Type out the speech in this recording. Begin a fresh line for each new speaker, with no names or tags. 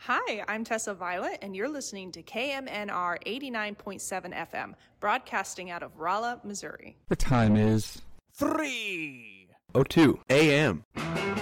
Hi, I'm Tessa Violet, and you're listening to KMNR 89.7 FM, broadcasting out of Rolla, Missouri.
The time is
3:02 a.m.